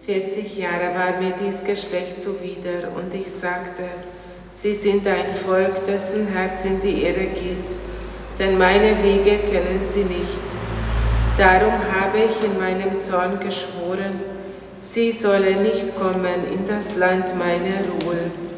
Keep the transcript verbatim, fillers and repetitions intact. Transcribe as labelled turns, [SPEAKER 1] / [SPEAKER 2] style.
[SPEAKER 1] Vierzig Jahre war mir dies Geschlecht zuwider, und ich sagte, sie sind ein Volk, dessen Herz in die Irre geht, denn meine Wege kennen sie nicht. Darum habe ich in meinem Zorn geschworen, sie sollen nicht kommen in das Land meiner Ruhe.